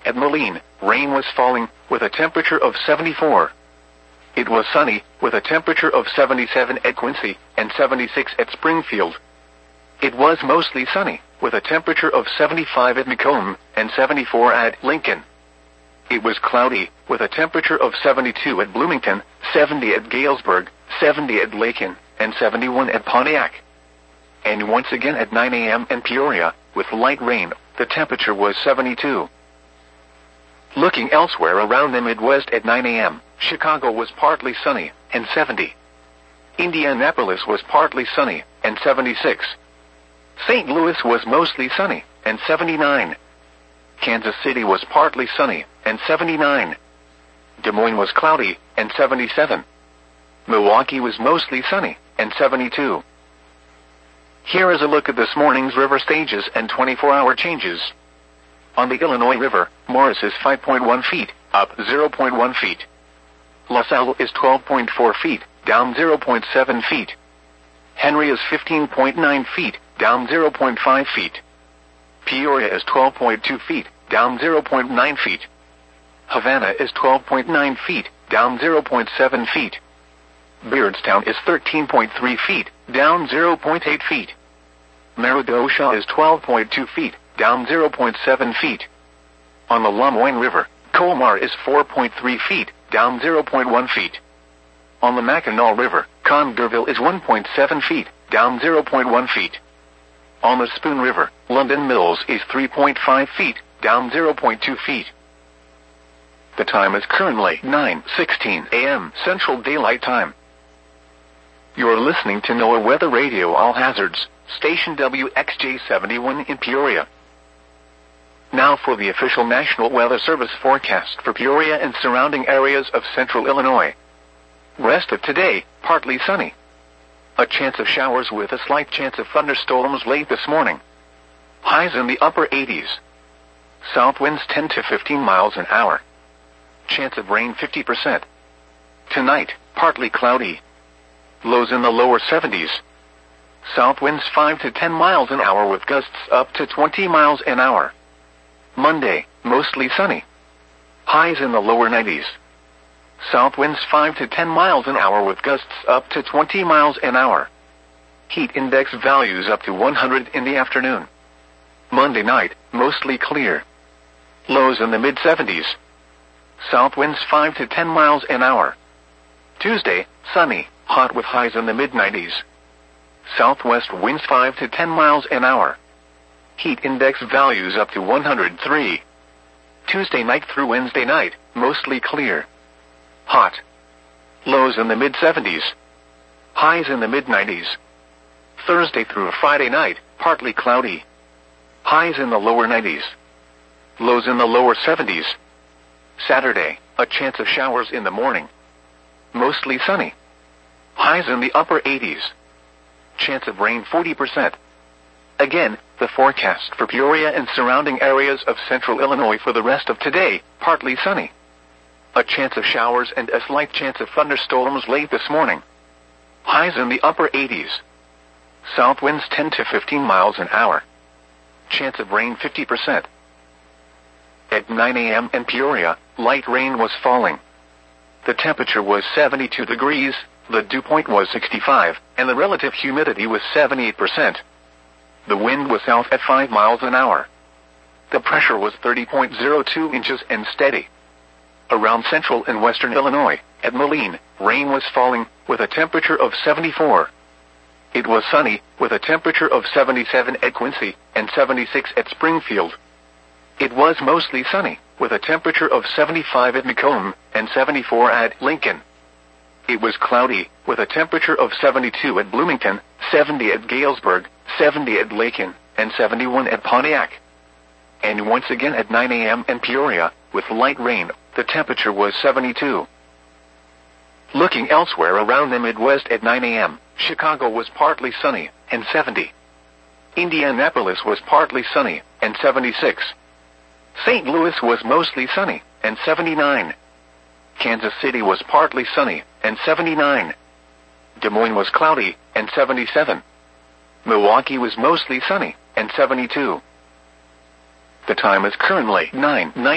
At Moline, rain was falling, with a temperature of 74. It was sunny, with a temperature of 77 at Quincy, and 76 at Springfield. It was mostly sunny, with a temperature of 75 at Macomb, and 74 at Lincoln. It was cloudy, with a temperature of 72 at Bloomington, 70 at Galesburg, 70 at Lakin, and 71 at Pontiac. And once again at 9 a.m. in Peoria, with light rain, the temperature was 72. Looking elsewhere around the Midwest at 9 a.m., Chicago was partly sunny, and 70. Indianapolis was partly sunny, and 76. St. Louis was mostly sunny, and 79. Kansas City was partly sunny, and 79. Des Moines was cloudy, and 77. Milwaukee was mostly sunny, and 72. Here is a look at this morning's river stages and 24-hour changes. On the Illinois River, Morris is 5.1 feet, up 0.1 feet. LaSalle is 12.4 feet, down 0.7 feet. Henry is 15.9 feet, down 0.5 feet. Peoria is 12.2 feet, down 0.9 feet. Havana is 12.9 feet, down 0.7 feet. Beardstown is 13.3 feet, down 0.8 feet. Meridosha is 12.2 feet, down 0.7 feet. On the LeMoyne River, Colmar is 4.3 feet, down 0.1 feet. On the Mackinac River, Congerville is 1.7 feet, down 0.1 feet. On the Spoon River, London Mills is 3.5 feet, down 0.2 feet. The time is currently 9:16 a.m. Central Daylight Time. You're listening to NOAA Weather Radio All Hazards, station WXJ71 in Peoria. Now for the official National Weather Service forecast for Peoria and surrounding areas of central Illinois. Rest of today, partly sunny. A chance of showers with a slight chance of thunderstorms late this morning. Highs in the upper 80s. South winds 10 to 15 miles an hour. Chance of rain 50%. Tonight, partly cloudy. Lows in the lower 70s. South winds 5 to 10 miles an hour with gusts up to 20 miles an hour. Monday, mostly sunny. Highs in the lower 90s. South winds 5 to 10 miles an hour with gusts up to 20 miles an hour. Heat index values up to 100 in the afternoon. Monday night, mostly clear. Lows in the mid-70s. South winds 5 to 10 miles an hour. Tuesday, sunny, hot with highs in the mid-90s. Southwest winds 5 to 10 miles an hour. Heat index values up to 103. Tuesday night through Wednesday night, mostly clear. Hot. Lows in the mid-70s. Highs in the mid-90s. Thursday through Friday night, partly cloudy. Highs in the lower 90s. Lows in the lower 70s. Saturday, a chance of showers in the morning. Mostly sunny. Highs in the upper 80s. Chance of rain 40%. Again, the forecast for Peoria and surrounding areas of central Illinois for the rest of today, partly sunny. A chance of showers and a slight chance of thunderstorms late this morning. Highs in the upper 80s. South winds 10 to 15 miles an hour. Chance of rain 50%. At 9 a.m. in Peoria, light rain was falling. The temperature was 72 degrees, the dew point was 65, and the relative humidity was 78%. The wind was south at 5 miles an hour. The pressure was 30.02 inches and steady. Around central and western Illinois, at Moline, rain was falling, with a temperature of 74. It was sunny, with a temperature of 77 at Quincy, and 76 at Springfield. It was mostly sunny, with a temperature of 75 at Macomb, and 74 at Lincoln. It was cloudy, with a temperature of 72 at Bloomington, 70 at Galesburg, 70 at Lakin, and 71 at Pontiac. And once again at 9 a.m. in Peoria, with light rain, the temperature was 72. Looking elsewhere around the Midwest at 9 a.m., Chicago was partly sunny, and 70. Indianapolis was partly sunny, and 76. St. Louis was mostly sunny, and 79. Kansas City was partly sunny, and 79. Des Moines was cloudy, and 77. Milwaukee was mostly sunny, and 72. The time is currently 9:19.